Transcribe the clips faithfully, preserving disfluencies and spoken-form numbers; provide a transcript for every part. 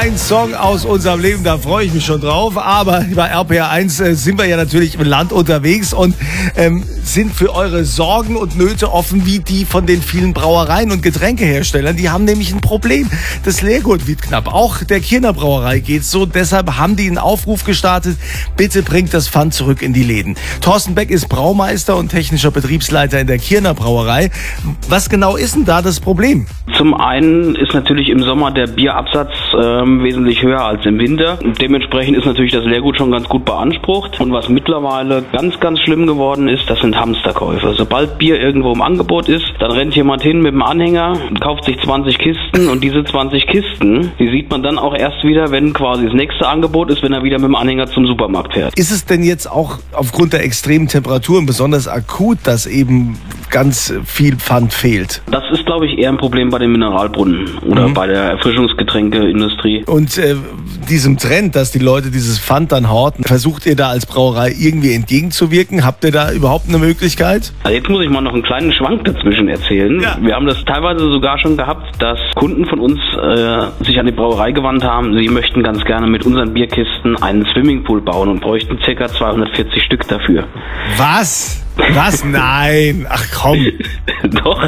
Ein Song aus unserem Leben, da freue ich mich schon drauf. Aber bei R P R eins äh, sind wir ja natürlich im Land unterwegs und ähm, sind für eure Sorgen und Nöte offen wie die von den vielen Brauereien und Getränkeherstellern. Die haben nämlich ein Problem. Das Leergut wird knapp. Auch der Kierner Brauerei geht's so. Deshalb haben die einen Aufruf gestartet. Bitte bringt das Pfand zurück in die Läden. Thorsten Beck ist Braumeister und technischer Betriebsleiter in der Kierner Brauerei. Was genau ist denn da das Problem? Zum einen ist natürlich im Sommer der Bierabsatz ähm, wesentlich höher als im Winter. Dementsprechend ist natürlich das Leergut schon ganz gut beansprucht. Und was mittlerweile ganz, ganz schlimm geworden ist, das sind Hamsterkäufe. Sobald Bier irgendwo im Angebot ist, dann rennt jemand hin mit dem Anhänger, kauft sich zwanzig Kisten und diese zwanzig Kisten, die sieht man dann auch erst wieder, wenn quasi das nächste Angebot ist, wenn er wieder mit dem Anhänger zum Supermarkt fährt. Ist es denn jetzt auch aufgrund der extremen Temperaturen besonders akut, dass eben ganz viel Pfand fehlt? Das ist, glaube ich, eher ein Problem bei den Mineralbrunnen oder mhm. bei der Erfrischungsgetränkeindustrie. Und äh, diesem Trend, dass die Leute dieses Pfand dann horten, versucht ihr da als Brauerei irgendwie entgegenzuwirken? Habt ihr da überhaupt eine Möglichkeit? Also jetzt muss ich mal noch einen kleinen Schwank dazwischen erzählen. Ja. Wir haben das teilweise sogar schon gehabt, dass Kunden von uns äh, sich an die Brauerei gewandt haben. Sie möchten ganz gerne mit unseren Bierkisten einen Swimmingpool bauen und bräuchten ca. zweihundertvierzig Stück dafür. Was? Was? Nein. Ach komm. Doch.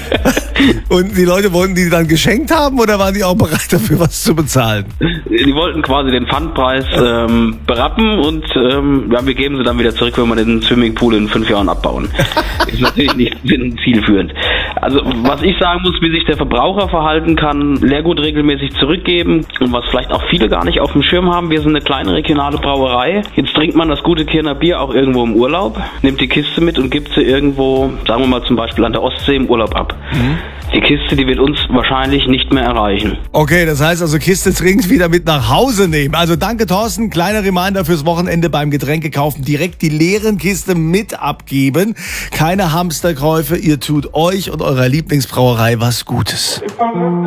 Und die Leute wollten die dann geschenkt haben oder waren die auch bereit dafür was zu bezahlen? Die wollten quasi den Pfandpreis ähm, berappen und ähm, ja, wir geben sie dann wieder zurück, wenn wir den Swimmingpool in fünf Jahren abbauen. Ist natürlich nicht zielführend. Also was ich sagen muss, wie sich der Verbraucher verhalten kann, Leergut regelmäßig zurückgeben und was vielleicht auch viele gar nicht auf dem Schirm haben, wir sind eine kleine regionale Brauerei. Jetzt trinkt man das gute Kierner Bier auch irgendwo im Urlaub, nimmt die Kiste mit und gibt sie irgendwo, sagen wir mal zum Beispiel an der Ostsee im Urlaub ab. Mhm. Die Kiste, die wird uns wahrscheinlich nicht mehr erreichen. Okay, das heißt also Kiste dringend wieder mit nach Hause nehmen. Also danke Thorsten, kleiner Reminder fürs Wochenende beim Getränke kaufen. Direkt die leeren Kiste mit abgeben. Keine Hamsterkäufe, ihr tut euch und eurer Lieblingsbrauerei was Gutes.